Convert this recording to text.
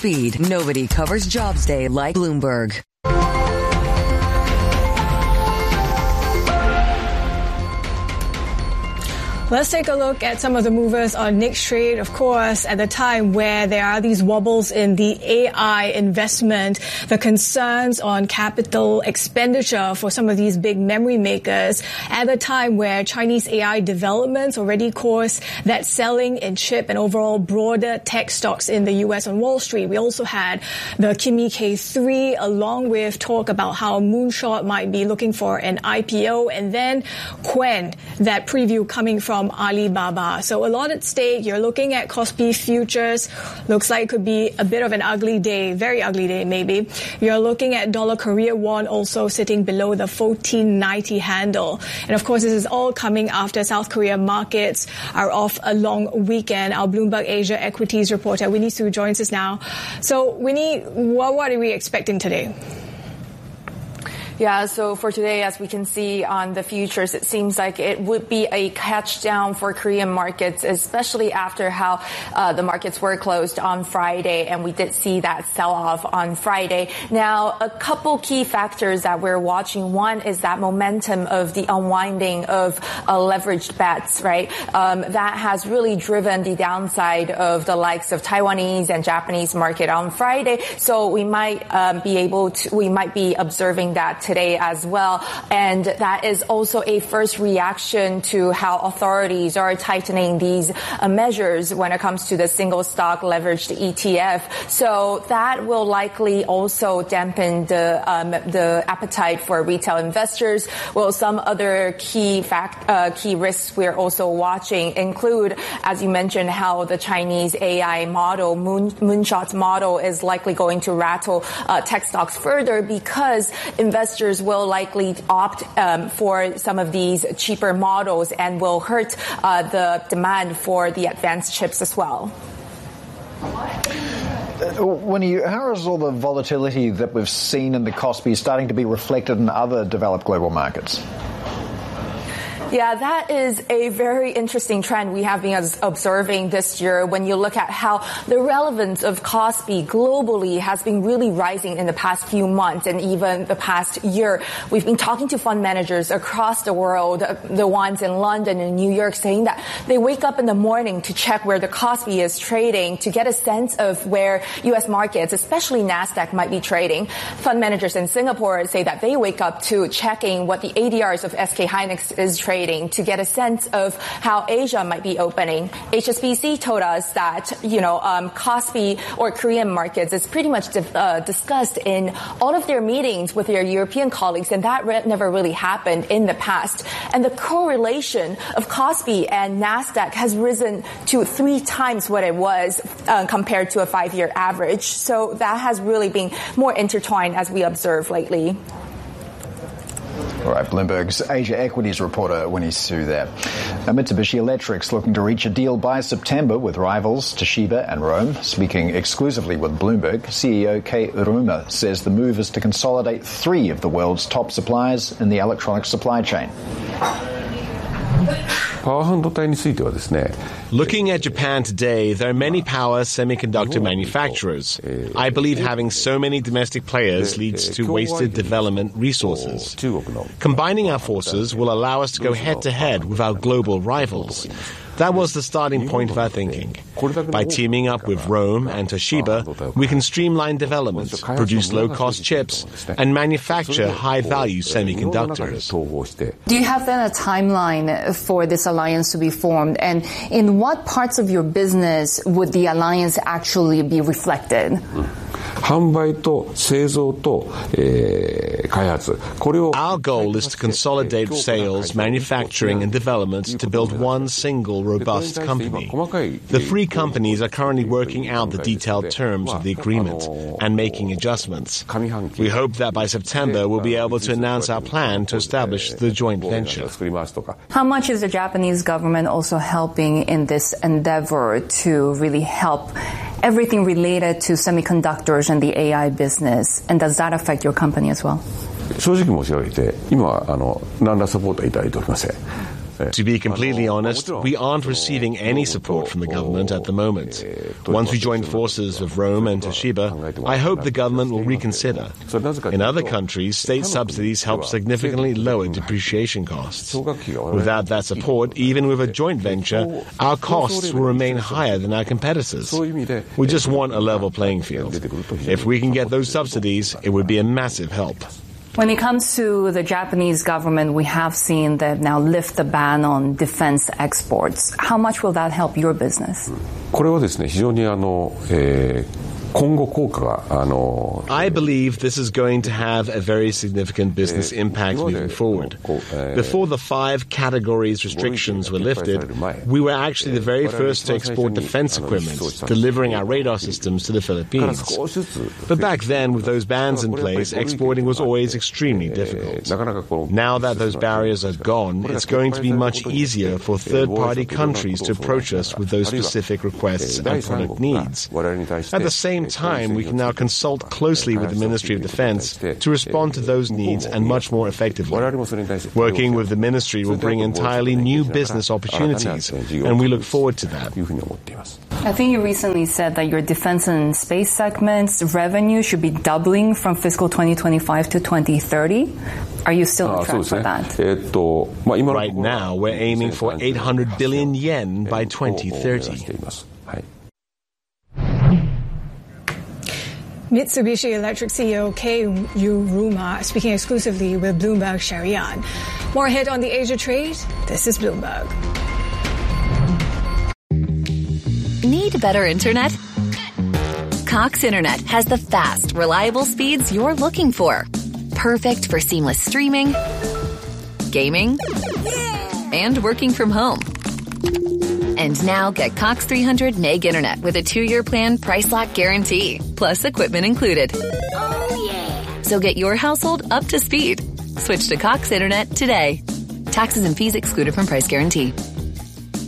speed. Nobody covers Jobs Day like Bloomberg. Let's take a look at some of the movers on Nick's trade. Of course, at the time where there are these wobbles in the AI investment, the concerns on capital expenditure for some of these big memory makers, at the time where Chinese AI developments already caused that selling in chip and overall broader tech stocks in the U.S. on Wall Street. We also had the Kimi K3 along with talk about how Moonshot might be looking for an IPO, and then Quen, that preview coming from Alibaba. So a lot at stake. You're looking at Kospi futures. Looks like it could be a bit of an ugly day, very ugly day maybe. You're looking at dollar Korea won also sitting below the 14.90 handle. And of course, this is all coming after South Korea markets are off a long weekend. Our Bloomberg Asia equities reporter, Winnie Su, joins us now. So Winnie, what are we expecting today? Yeah, so for today, as we can see on the futures, it seems like it would be a catch down for Korean markets, especially after how the markets were closed on Friday, and we did see that sell-off on Friday. Now, a couple key factors that we're watching. One is that momentum of the unwinding of leveraged bets, right? That has really driven the downside of the likes of Taiwanese and Japanese market on Friday. So we might be observing that today as well. And that is also a first reaction to how authorities are tightening these measures when it comes to the single stock leveraged ETF. So that will likely also dampen the appetite for retail investors. Well, some other key risks we're also watching include, as you mentioned, how the Chinese AI model, Moonshot's model, is likely going to rattle tech stocks further because investors will likely opt for some of these cheaper models and will hurt the demand for the advanced chips as well. How is all the volatility that we've seen in the Kospi starting to be reflected in other developed global markets? Yeah, that is a very interesting trend we have been observing this year when you look at how the relevance of Kospi globally has been really rising in the past few months and even the past year. We've been talking to fund managers across the world, the ones in London and New York, saying that they wake up in the morning to check where the Kospi is trading to get a sense of where U.S. markets, especially NASDAQ, might be trading. Fund managers in Singapore say that they wake up to checking what the ADRs of SK Hynix is trading to get a sense of how Asia might be opening. HSBC told us that, Kospi or Korean markets is pretty much discussed in all of their meetings with their European colleagues, and that never really happened in the past. And the correlation of Kospi and NASDAQ has risen to 3 times what it was compared to a 5-year average. So that has really been more intertwined as we observe lately. All right, Bloomberg's Asia Equities reporter Winnie Su there. Mitsubishi Electric's looking to reach a deal by September with rivals Toshiba and Rome. Speaking exclusively with Bloomberg, CEO Kei Uruma says the move is to consolidate 3 of the world's top suppliers in the electronics supply chain. Looking at Japan today, there are many power semiconductor manufacturers. I believe having so many domestic players leads to wasted development resources. Combining our forces will allow us to go head-to-head with our global rivals. That was the starting point of our thinking. By teaming up with Rome and Toshiba, we can streamline development, produce low-cost chips, and manufacture high-value semiconductors. Do you have then a timeline for this alliance to be formed? And in what parts of your business would the alliance actually be reflected? Our goal is to consolidate sales, manufacturing, and development to build one single robust company. The 3 companies are currently working out the detailed terms of the agreement and making adjustments. We hope that by September we'll be able to announce our plan to establish the joint venture. How much is the Japanese government also helping in this endeavor to really help everything related to semiconductors and the AI business? And does that affect your company as well? To be completely honest, we aren't receiving any support from the government at the moment. Once we join forces with Rome and Toshiba, I hope the government will reconsider. In other countries, state subsidies help significantly lower depreciation costs. Without that support, even with a joint venture, our costs will remain higher than our competitors. We just want a level playing field. If we can get those subsidies, it would be a massive help. When it comes to the Japanese government, we have seen them now lift the ban on defense exports. How much will that help your business? これはですね、非常に今後効果が I believe this is going to have a very significant business impact moving forward. Before the 5 categories restrictions were lifted, we were actually the very first to export defense equipment, delivering our radar systems to the Philippines. But back then, with those bans in place, exporting was always extremely difficult. Now that those barriers are gone, it's going to be much easier for third-party countries to approach us with those specific requests and product needs. At the same time, we can now consult closely with the Ministry of Defense to respond to those needs and much more effectively. Working with the ministry will bring entirely new business opportunities, and we look forward to that. I think you recently said that your defense and space segment's revenue should be doubling from fiscal 2025 to 2030. Are you still on track for that? Right now, we're aiming for 800 billion yen by 2030. Mitsubishi Electric CEO Kei Uruma speaking exclusively with Bloomberg Sharian. More ahead on the Asia trade. This is Bloomberg. Need better internet? Cox Internet has the fast, reliable speeds you're looking for. Perfect for seamless streaming, gaming, and working from home. And now get Cox 300 meg internet with a 2-year plan price lock guarantee, plus equipment included. Oh, yeah. So get your household up to speed. Switch to Cox Internet today. Taxes and fees excluded from price guarantee.